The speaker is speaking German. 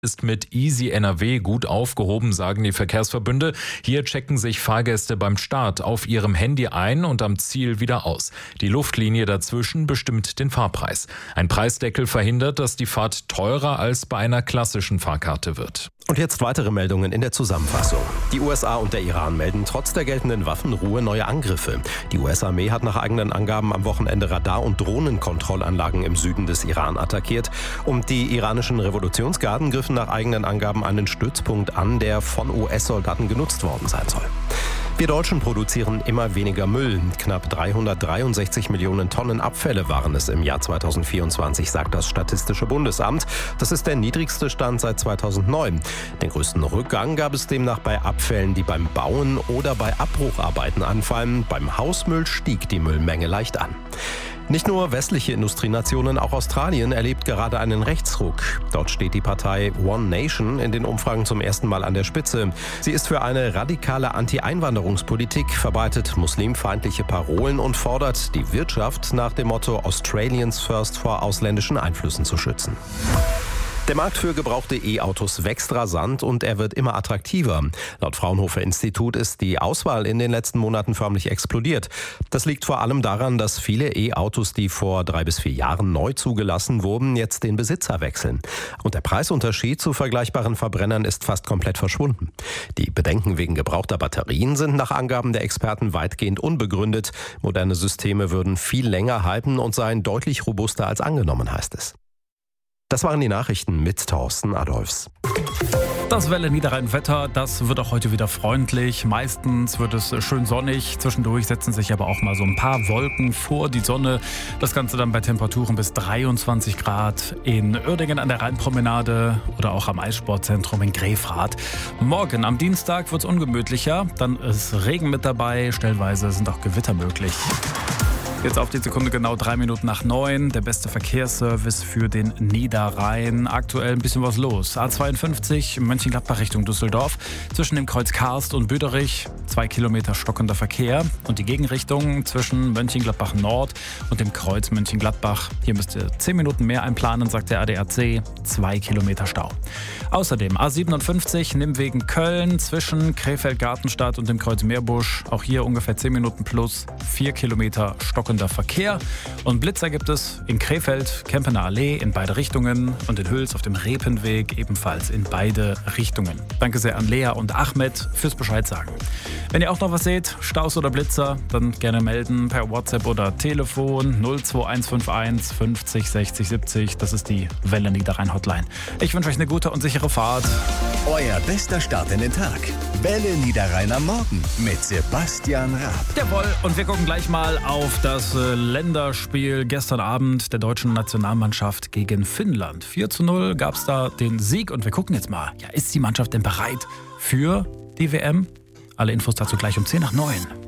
Ist mit Easy NRW gut aufgehoben, sagen die Verkehrsverbünde. Hier checken sich Fahrgäste beim Start auf ihrem Handy ein und am Ziel wieder aus. Die Luftlinie dazwischen bestimmt den Fahrpreis. Ein Preisdeckel verhindert, dass die Fahrt teurer als bei einer klassischen Fahrkarte wird. Und jetzt weitere Meldungen in der Zusammenfassung. Die USA und der Iran melden trotz der geltenden Waffenruhe neue Angriffe. Die US-Armee hat nach eigenen Angaben am Wochenende Radar- und Drohnenkontrollanlagen im Süden des Iran attackiert. Und die iranischen Revolutionsgarden griffen nach eigenen Angaben einen Stützpunkt an, der von US-Soldaten genutzt worden sein soll. Wir Deutschen produzieren immer weniger Müll. Knapp 363 Millionen Tonnen Abfälle waren es im Jahr 2024, sagt das Statistische Bundesamt. Das ist der niedrigste Stand seit 2009. Den größten Rückgang gab es demnach bei Abfällen, die beim Bauen oder bei Abbrucharbeiten anfallen. Beim Hausmüll stieg die Müllmenge leicht an. Nicht nur westliche Industrienationen, auch Australien erlebt gerade einen Rechtsruck. Dort steht die Partei One Nation in den Umfragen zum ersten Mal an der Spitze. Sie ist für eine radikale Anti-Einwanderungspolitik, verbreitet muslimfeindliche Parolen und fordert, die Wirtschaft nach dem Motto Australians First vor ausländischen Einflüssen zu schützen. Der Markt für gebrauchte E-Autos wächst rasant und er wird immer attraktiver. Laut Fraunhofer Institut ist die Auswahl in den letzten Monaten förmlich explodiert. Das liegt vor allem daran, dass viele E-Autos, die vor 3 bis 4 Jahren neu zugelassen wurden, jetzt den Besitzer wechseln. Und der Preisunterschied zu vergleichbaren Verbrennern ist fast komplett verschwunden. Die Bedenken wegen gebrauchter Batterien sind nach Angaben der Experten weitgehend unbegründet. Moderne Systeme würden viel länger halten und seien deutlich robuster als angenommen, heißt es. Das waren die Nachrichten mit Thorsten Adolfs. Das Welle-Niederrhein-Wetter, das wird auch heute wieder freundlich. Meistens wird es schön sonnig. Zwischendurch setzen sich aber auch mal so ein paar Wolken vor die Sonne. Das Ganze dann bei Temperaturen bis 23 Grad in Uerdingen an der Rheinpromenade oder auch am Eissportzentrum in Grefrath. Morgen am Dienstag wird es ungemütlicher. Dann ist Regen mit dabei. Stellenweise sind auch Gewitter möglich. Jetzt auf die Sekunde genau 8:03. Der beste Verkehrsservice für den Niederrhein. Aktuell ein bisschen was los. A52 Mönchengladbach Richtung Düsseldorf. Zwischen dem Kreuz Karst und Büderich 2 Kilometer stockender Verkehr. Und die Gegenrichtung zwischen Mönchengladbach Nord und dem Kreuz Mönchengladbach. Hier müsst ihr 10 Minuten mehr einplanen, sagt der ADAC. 2 Kilometer Stau. Außerdem A57 Nimmwegen Köln zwischen Krefeld-Gartenstadt und dem Kreuz Meerbusch. Auch hier ungefähr 10 Minuten plus 4 Kilometer stockender Verkehr. Und Blitzer gibt es in Krefeld, Kempener Allee in beide Richtungen und in Hüls auf dem Repenweg ebenfalls in beide Richtungen. Danke sehr an Lea und Ahmed fürs Bescheid sagen. Wenn ihr auch noch was seht, Staus oder Blitzer, dann gerne melden per WhatsApp oder Telefon 02151 50 60 70. Das ist die Welle Niederrhein Hotline. Ich wünsche euch eine gute und sichere Fahrt. Euer bester Start in den Tag. Welle Niederrhein am Morgen mit Sebastian Raab. Jawohl, und wir gucken gleich mal auf das Länderspiel gestern Abend der deutschen Nationalmannschaft gegen Finnland. 4:0 gab es da den Sieg und wir gucken jetzt mal, ja, ist die Mannschaft denn bereit für die WM? Alle Infos dazu gleich um 8:50.